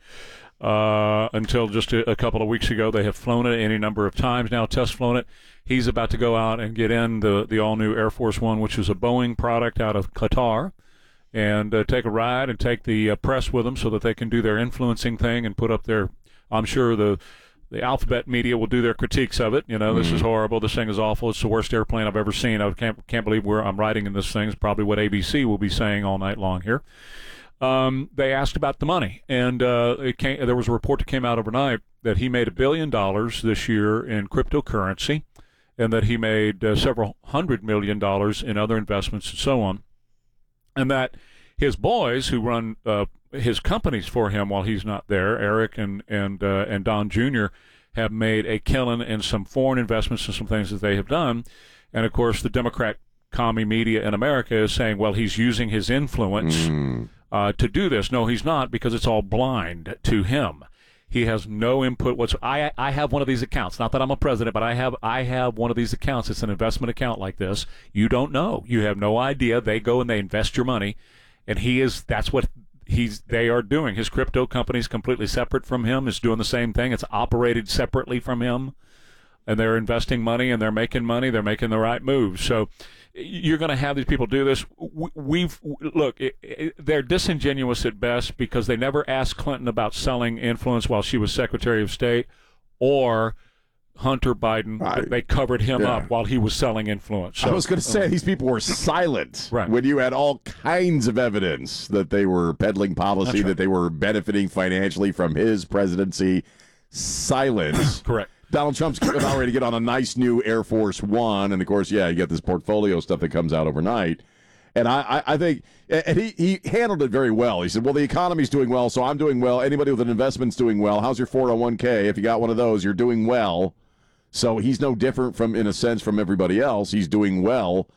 Until just a couple of weeks ago, they have flown it any number of times now, test flown it. He's about to go out and get in the all-new Air Force One, which is a Boeing product out of Qatar, and take a ride and take the press with them so that they can do their influencing thing and put up their, I'm sure the alphabet media will do their critiques of it. You know, this is horrible. This thing is awful. It's the worst airplane I've ever seen. I can't believe where I'm riding in this thing. It's probably what ABC will be saying all night long here. They asked about the money, and there was a report that came out overnight that he made $1 billion this year in cryptocurrency, and that he made several $100 million in other investments and so on, and that his boys who run his companies for him while he's not there, Eric and Don Jr., have made a killing in some foreign investments and some things that they have done. And, of course, the Democrat commie media in America is saying, well, he's using his influence to do this. No, he's not, because it's all blind to him. He has no input whatsoever. I have one of these accounts. Not that I'm a president, but I have one of these accounts. It's an investment account like this. You don't know. You have no idea. They go and they invest your money, and that's what they are doing. His crypto company is completely separate from him. It's doing the same thing. It's operated separately from him, and they're investing money, and they're making money. They're making the right moves. So you're going to have these people do this. They're disingenuous at best, because they never asked Clinton about selling influence while she was Secretary of State, or Hunter Biden. They covered him up while he was selling influence. So, I was going to say, these people were silent when you had all kinds of evidence that they were peddling policy, that they were benefiting financially from his presidency. Silence. Correct. Donald Trump's about ready to get on a nice new Air Force One, and of course, you get this portfolio stuff that comes out overnight. And I think, and he handled it very well. He said, well, the economy's doing well, so I'm doing well. Anybody with an investment's doing well. How's your 401k? If you got one of those, you're doing well. So he's no different in a sense from everybody else. He's doing well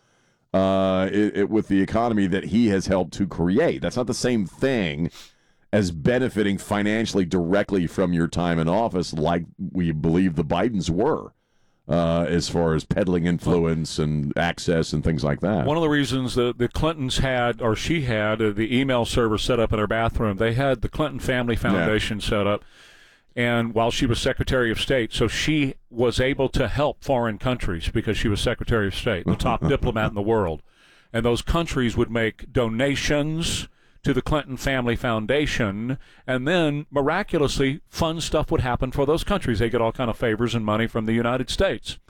with the economy that he has helped to create. That's not the same thing as benefiting financially directly from your time in office, like we believe the Bidens were, as far as peddling influence and access and things like that. One of the reasons the Clintons had the email server set up in her bathroom, they had the Clinton Family Foundation set up, and while she was Secretary of State, so she was able to help foreign countries because she was Secretary of State, the top diplomat in the world. And those countries would make donations to the Clinton Family Foundation, and then miraculously fun stuff would happen for those countries. They get all kind of favors and money from the United States.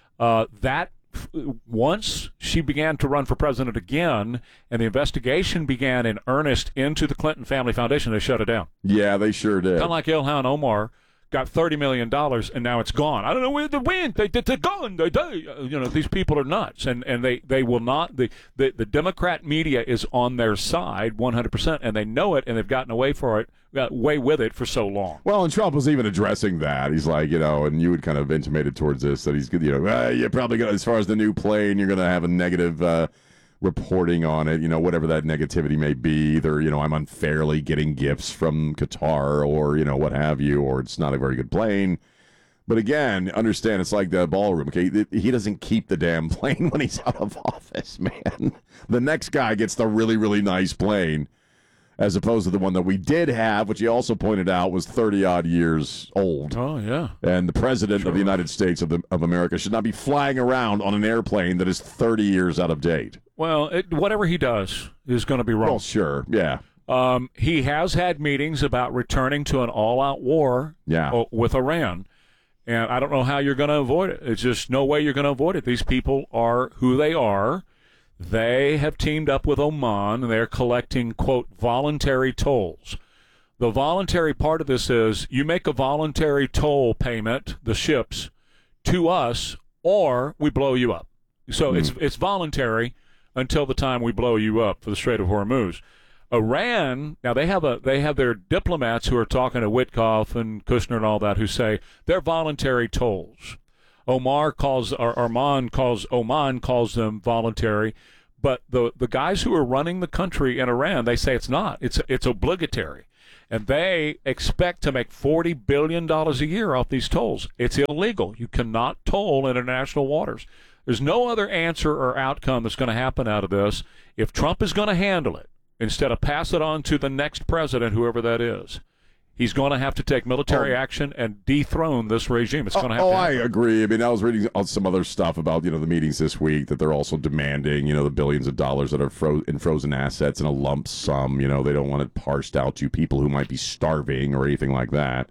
Once she began to run for president again, and the investigation began in earnest into the Clinton Family Foundation, they shut it down. Yeah, they sure did. Kind of like Ilhan Omar got $30 million, and now it's gone. I don't know where they went. They're gone. These people are nuts, and they will not. The Democrat media is on their side 100%, and they know it, and they've gotten away with it for so long. Well, and Trump was even addressing that. He's like, and you had kind of intimated towards this that he's, you're probably going to, as far as the new plane, you're going to have a negative reporting on it, whatever that negativity may be. Either, I'm unfairly getting gifts from Qatar, or, what have you, or it's not a very good plane. But again, understand it's like the ballroom. Okay, he doesn't keep the damn plane when he's out of office, man. The next guy gets the really, really nice plane, as opposed to the one that we did have, which he also pointed out was 30-odd years old. Oh, yeah. And the president of the United States of America should not be flying around on an airplane that is 30 years out of date. Well, whatever he does is going to be wrong. Well, sure, yeah. He has had meetings about returning to an all-out war with Iran. And I don't know how you're going to avoid it. It's just no way you're going to avoid it. These people are who they are. They have teamed up with Oman, and they're collecting, quote, voluntary tolls. The voluntary part of this is you make a voluntary toll payment, the ships, to us, or we blow you up. So it's voluntary until the time we blow you up for the Strait of Hormuz. Iran, now they have their diplomats who are talking to Witkoff and Kushner and all that, who say they're voluntary tolls. Oman calls them voluntary, but the guys who are running the country in Iran, they say it's not. It's obligatory, and they expect to make $40 billion a year off these tolls. It's illegal. You cannot toll international waters. There's no other answer or outcome that's going to happen out of this. If Trump is going to handle it, instead of pass it on to the next president, whoever that is, he's going to have to take military action and dethrone this regime. It's going to have to happen. I agree. I mean, I was reading some other stuff about, the meetings this week that they're also demanding, the billions of dollars that are in frozen assets in a lump sum. They don't want it parsed out to people who might be starving or anything like that.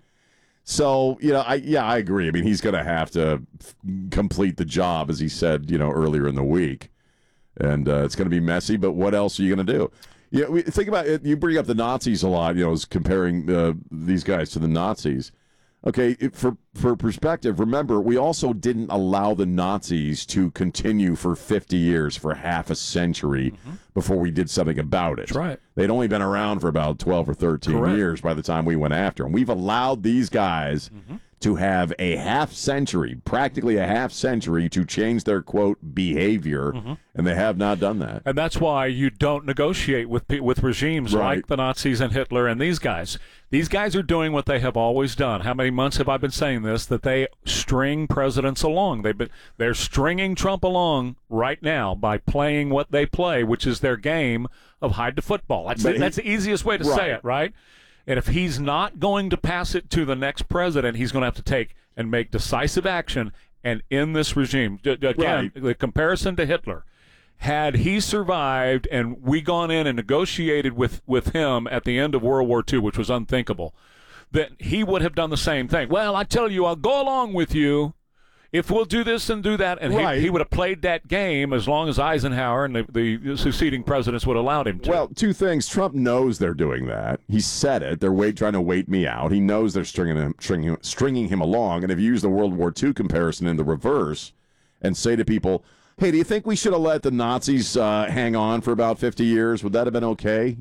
So, I agree. I mean, he's going to have to complete the job, as he said, earlier in the week. And it's going to be messy, but what else are you going to do? Yeah, think about it. You bring up the Nazis a lot, as comparing these guys to the Nazis. Okay, for perspective, remember, we also didn't allow the Nazis to continue for 50 years, for half a century, before we did something about it. That's right. They'd only been around for about 12 or 13 years by the time we went after them. We've allowed these guys to have a practically a half century, to change their, quote, behavior, and they have not done that. And that's why you don't negotiate with regimes like the Nazis and Hitler and these guys. These guys are doing what they have always done. How many months have I been saying this? That they string presidents along. They're stringing Trump along right now by playing what they play, which is their game of hide the football. That's the easiest way to say it, right? And if he's not going to pass it to the next president, he's going to have to take and make decisive action and end this regime. Again, the comparison to Hitler. Had he survived and we gone in and negotiated with him at the end of World War II, which was unthinkable, then he would have done the same thing. Well, I tell you, I'll go along with you if we'll do this and do that. And he would have played that game as long as Eisenhower and the succeeding presidents would have allowed him to. Well, two things. Trump knows they're doing that. He said it. They're trying to wait me out. He knows they're stringing him along. And if you use the World War II comparison in the reverse and say to people, hey, do you think we should have let the Nazis hang on for about 50 years? Would that have been okay?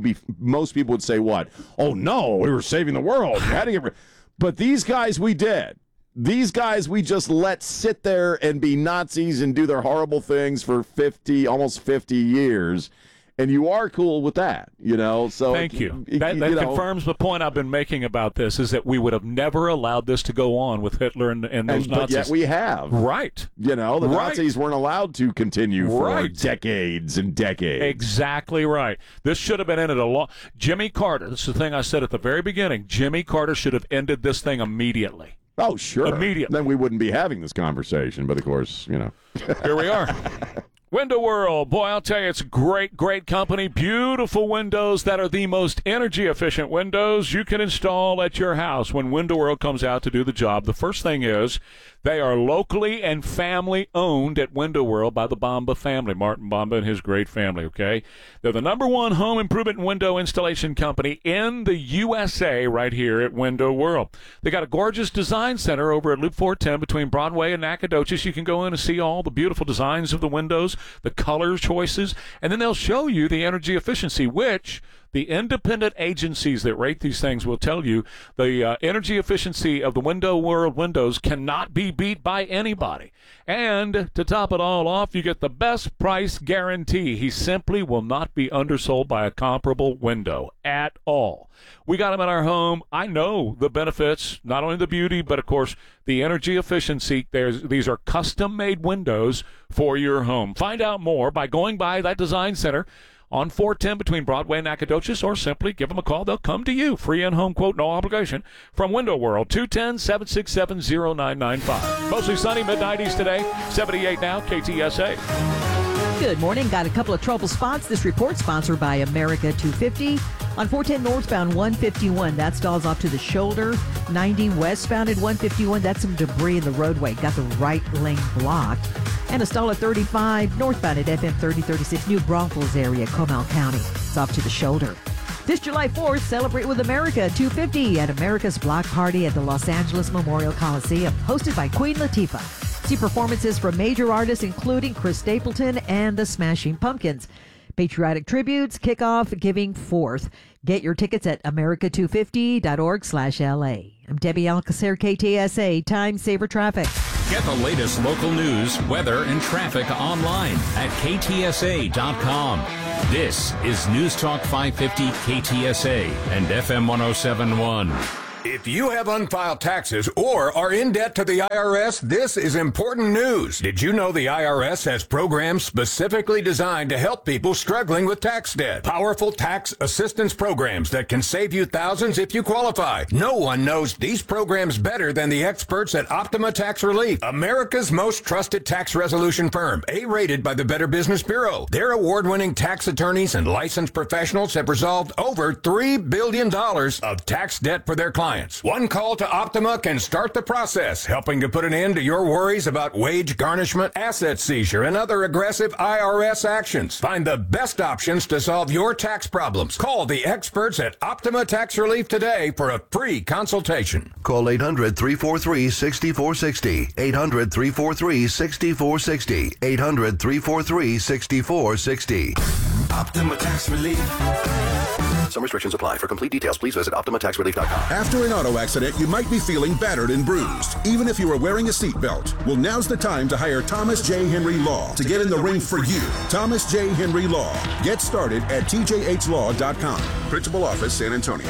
Most people would say what? Oh, no, we were saving the world. But these guys, we did. These guys we just let sit there and be Nazis and do their horrible things for almost 50 years. And you are cool with that, So thank you. That confirms the point I've been making about this, is that we would have never allowed this to go on with Hitler and those Nazis. But yet we have. Right. The Nazis weren't allowed to continue for decades and decades. Exactly right. This should have been ended a long. Jimmy Carter, this is the thing I said at the very beginning, Jimmy Carter should have ended this thing immediately. Oh, sure. Immediately. Then we wouldn't be having this conversation, but of course, Here we are. Window World. Boy, I'll tell you, it's a great, great company. Beautiful windows that are the most energy-efficient windows you can install at your house. When Window World comes out to do the job, the first thing is they are locally and family-owned at Window World by the Bamba family, Martin Bamba and his great family, okay? They're the #1 home improvement and window installation company in the USA right here at Window World. They got a gorgeous design center over at Loop 410 between Broadway and Nacogdoches. You can go in and see all the beautiful designs of the windows, the color choices, and then they'll show you the energy efficiency, which The independent agencies that rate these things will tell you the energy efficiency of the Window World windows cannot be beat by anybody. And to top it all off, you get the best price guarantee. He simply will not be undersold by a comparable window at all. We got them in our home. I know the benefits, not only the beauty, but, of course, the energy efficiency. These are custom-made windows for your home. Find out more by going by that design center on 410 between Broadway and Nacogdoches, or simply give them a call. They'll come to you. Free in-home quote, no obligation. From Window World, 210-767-0995. Mostly sunny, mid-90s today, 78 now, KTSA. Good morning. Got a couple of trouble spots. This report sponsored by America 250. On 410 northbound 151, that stalls off to the shoulder. 90 westbound at 151, that's some debris in the roadway. Got the right lane blocked. And a stall at 35 northbound at FM 3036, New Braunfels area, Comal County. It's off to the shoulder. This July 4th, celebrate with America 250 at America's Block Party at the Los Angeles Memorial Coliseum, hosted by Queen Latifah. See performances from major artists including Chris Stapleton and the Smashing Pumpkins. Patriotic tributes, kickoff, giving forth. Get your tickets at america250.org/LA. I'm Debbie Alcacer, KTSA, Time Saver Traffic. Get the latest local news, weather, and traffic online at ktsa.com. This is News Talk 550 KTSA and FM 1071. If you have unfiled taxes or are in debt to the IRS, this is important news. Did you know the IRS has programs specifically designed to help people struggling with tax debt? Powerful tax assistance programs that can save you thousands if you qualify. No one knows these programs better than the experts at Optima Tax Relief, America's most trusted tax resolution firm, A-rated by the Better Business Bureau. Their award-winning tax attorneys and licensed professionals have resolved over $3 billion of tax debt for their clients. One call to Optima can start the process, helping to put an end to your worries about wage garnishment, asset seizure, and other aggressive IRS actions. Find the best options to solve your tax problems. Call the experts at Optima Tax Relief today for a free consultation. Call 800-343-6460. 800-343-6460. 800-343-6460. Optima Tax Relief. Some restrictions apply. For complete details, please visit OptimaTaxRelief.com. After an auto accident, you might be feeling battered and bruised, even if you are wearing a seatbelt. Well, now's the time to hire Thomas J. Henry Law to get in the ring for you. Thomas J. Henry Law. Get started at tjhlaw.com. Principal Office, San Antonio.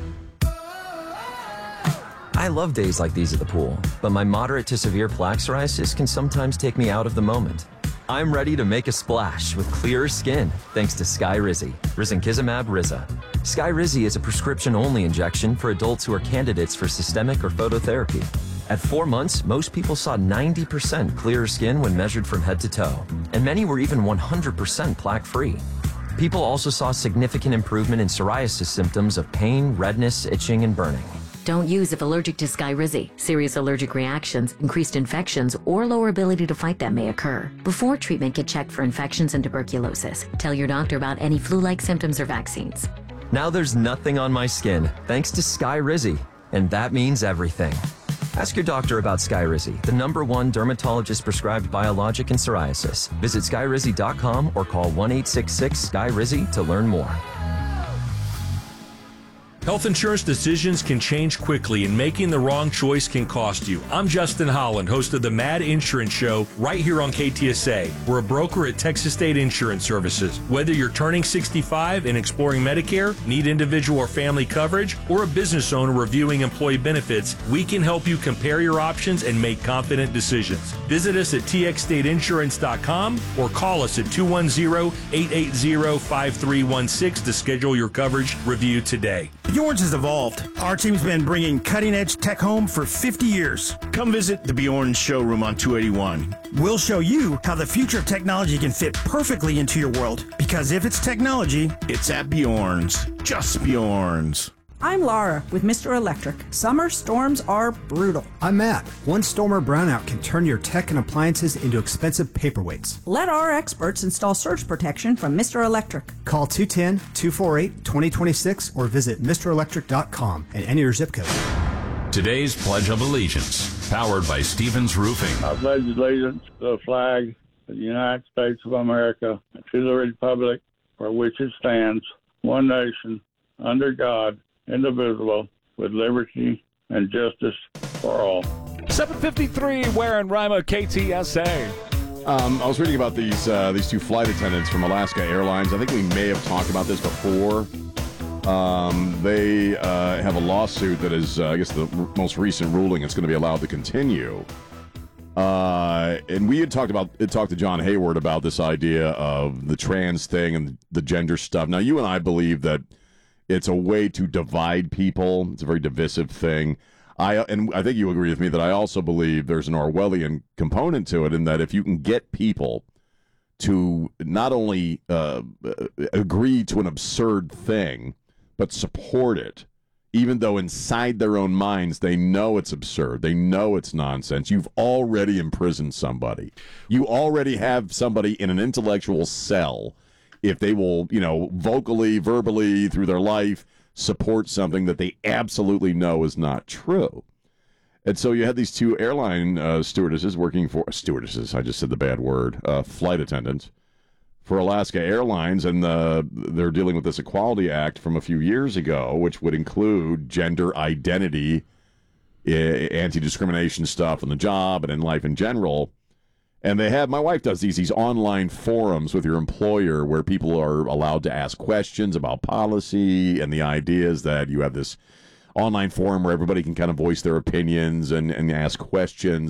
I love days like these at the pool, but my moderate to severe plaque psoriasis can sometimes take me out of the moment. I'm ready to make a splash with clearer skin thanks to Skyrizi, risankizumab Riza. Skyrizi is a prescription-only injection for adults who are candidates for systemic or phototherapy. At 4 months, most people saw 90% clearer skin when measured from head to toe, and many were even 100% plaque-free. People also saw significant improvement in psoriasis symptoms of pain, redness, itching, and burning. Don't use if allergic to Skyrizi. Serious allergic reactions, increased infections, or lower ability to fight them may occur. Before treatment, get checked for infections and tuberculosis. Tell your doctor about any flu-like symptoms or vaccines. Now there's nothing on my skin, thanks to Skyrizi, and that means everything. Ask your doctor about Skyrizi, the #1 dermatologist-prescribed biologic in psoriasis. Visit Skyrizi.com or call 1-866-SKYRIZI to learn more. Health insurance decisions can change quickly, and making the wrong choice can cost you. I'm Justin Holland, host of the Mad Insurance Show right here on KTSA. We're a broker at Texas State Insurance Services. Whether you're turning 65 and exploring Medicare, need individual or family coverage, or a business owner reviewing employee benefits, we can help you compare your options and make confident decisions. Visit us at txstateinsurance.com or call us at 210-880-5316 to schedule your coverage review today. Bjorn's has evolved. Our team's been bringing cutting-edge tech home for 50 years. Come visit the Bjorn's showroom on 281. We'll show you how the future of technology can fit perfectly into your world. Because if it's technology, it's at Bjorn's. Just Bjorn's. I'm Laura with Mr. Electric. Summer storms are brutal. I'm Matt. One storm or brownout can turn your tech and appliances into expensive paperweights. Let our experts install surge protection from Mr. Electric. Call 210-248-2026 or visit MrElectric.com and enter your zip code. Today's Pledge of Allegiance, powered by Stevens Roofing. I pledge allegiance to the flag of the United States of America and to the republic for which it stands, one nation, under God, indivisible, with liberty and justice for all. 7:53, Ware and Rima, KTSA. I was reading about these two flight attendants from Alaska Airlines. I think we may have talked about this before. They have a lawsuit that is, I guess, the most recent ruling. It's going to be allowed to continue. And we had talked to John Hayward about this idea of the trans thing and the gender stuff. Now, you and I believe that it's a way to divide people. It's a very divisive thing. And I think you agree with me that I also believe there's an Orwellian component to it, in that if you can get people to not only agree to an absurd thing, but support it, even though inside their own minds they know it's absurd, they know it's nonsense, you've already imprisoned somebody. You already have somebody in an intellectual cell if they will, vocally, verbally, through their life, support something that they absolutely know is not true. And so you had these two airline stewardesses, I just said the bad word, flight attendants for Alaska Airlines, and they're dealing with this Equality Act from a few years ago, which would include gender identity, anti-discrimination stuff on the job and in life in general. And my wife does these online forums with your employer where people are allowed to ask questions about policy, and the idea is that you have this online forum where everybody can kind of voice their opinions and ask questions.